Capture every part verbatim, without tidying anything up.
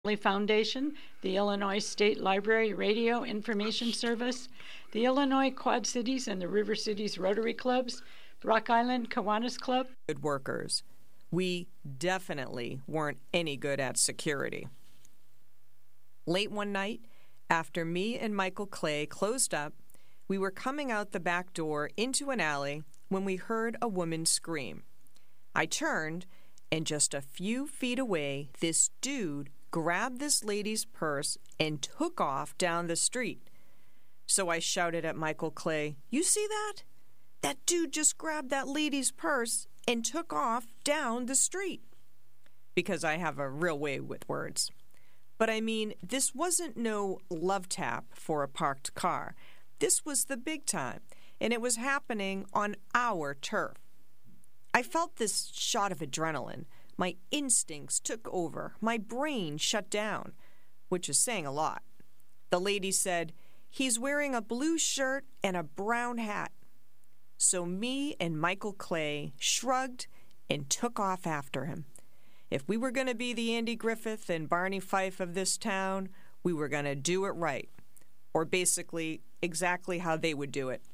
Foundation, the Illinois State Library Radio Information Service, the Illinois Quad Cities and the River Cities Rotary Clubs, Rock Island Kiwanis Club. Good workers. We definitely weren't any good at security. Late one night, after me and Michael Clay closed up, we were coming out the back door into an alley when we heard a woman scream. I turned, and just a few feet away, this dude grabbed this lady's purse and took off down the street. So I shouted at Michael Clay, "You see that? That dude just grabbed that lady's purse and took off down the street." Because I have a real way with words. But I mean, this wasn't no love tap for a parked car. This was the big time, and it was happening on our turf. I felt this shot of adrenaline. My instincts took over. My brain shut down, which is saying a lot. The lady said, "He's wearing a blue shirt and a brown hat." So me and Michael Clay shrugged and took off after him. If we were going to be the Andy Griffith and Barney Fife of this town, we were going to do it right, or basically exactly how they would do it.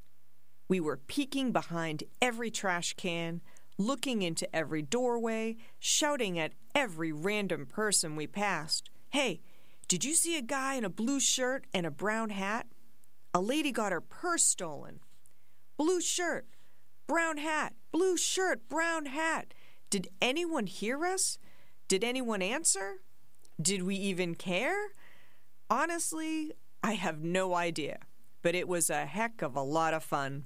We were peeking behind every trash can, looking into every doorway, shouting at every random person we passed. "Hey, did you see a guy in a blue shirt and a brown hat? A lady got her purse stolen. Blue shirt, brown hat, blue shirt, brown hat." Did anyone hear us? Did anyone answer? Did we even care? Honestly, I have no idea, but it was a heck of a lot of fun.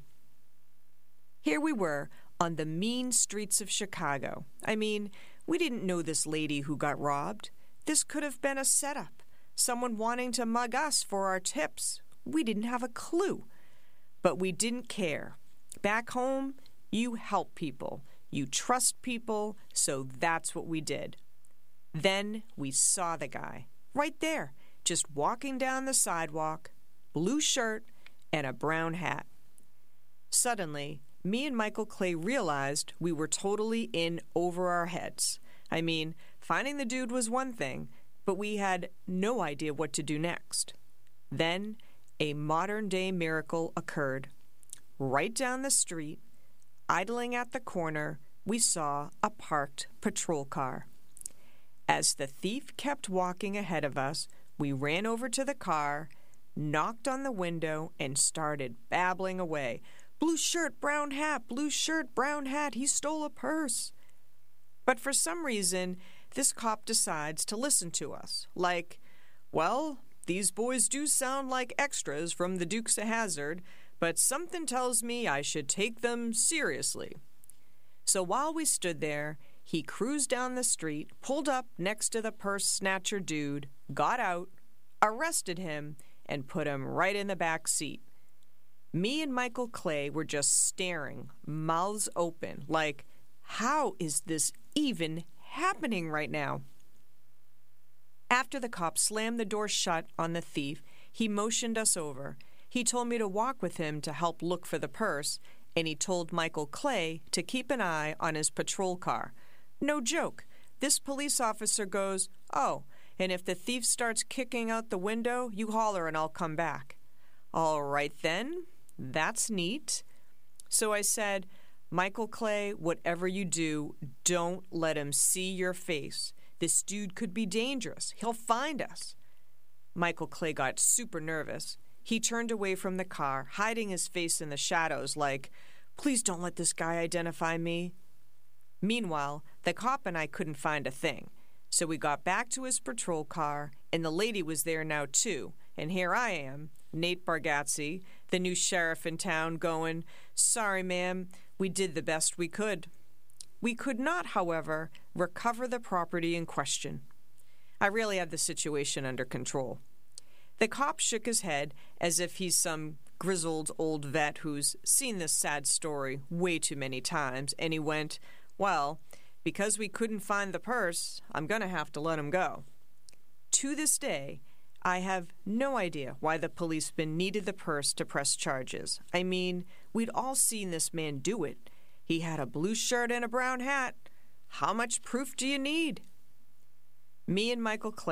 Here we were on the mean streets of Chicago. I mean, we didn't know this lady who got robbed. This could have been a setup, someone wanting to mug us for our tips. We didn't have a clue, but we didn't care. Back home, you help people. You trust people, so that's what we did. Then we saw the guy, right there, just walking down the sidewalk, blue shirt and a brown hat. Suddenly, me and Michael Clay realized we were totally in over our heads. I mean, finding the dude was one thing, but we had no idea what to do next. Then, a modern-day miracle occurred. Right down the street, idling at the corner, we saw a parked patrol car. As the thief kept walking ahead of us, we ran over to the car, knocked on the window, and started babbling away. "Blue shirt, brown hat, blue shirt, brown hat, he stole a purse." But for some reason, this cop decides to listen to us. Like, "Well, these boys do sound like extras from the Dukes of Hazzard, but something tells me I should take them seriously." So while we stood there, he cruised down the street, pulled up next to the purse snatcher dude, got out, arrested him, and put him right in the back seat. Me and Michael Clay were just staring, mouths open, like, how is this even happening right now? After the cop slammed the door shut on the thief, he motioned us over. He told me to walk with him to help look for the purse, and he told Michael Clay to keep an eye on his patrol car. No joke. This police officer goes, "Oh, and if the thief starts kicking out the window, you holler and I'll come back." All right then, that's neat. So I said, "Michael Clay, whatever you do, don't let him see your face. This dude could be dangerous. He'll find us." Michael Clay got super nervous. He turned away from the car, hiding his face in the shadows like, "Please don't let this guy identify me." Meanwhile, the cop and I couldn't find a thing. So we got back to his patrol car, and the lady was there now too. And here I am, Nate Bargatze, the new sheriff in town, going, "Sorry, ma'am, we did the best we could." We could not, however, recover the property in question. I really had the situation under control. The cop shook his head as if he's some grizzled old vet who's seen this sad story way too many times, and he went, "Well, because we couldn't find the purse, I'm going to have to let him go." To this day, I have no idea why the policeman needed the purse to press charges. I mean, we'd all seen this man do it. He had a blue shirt and a brown hat. How much proof do you need? Me and Michael Clay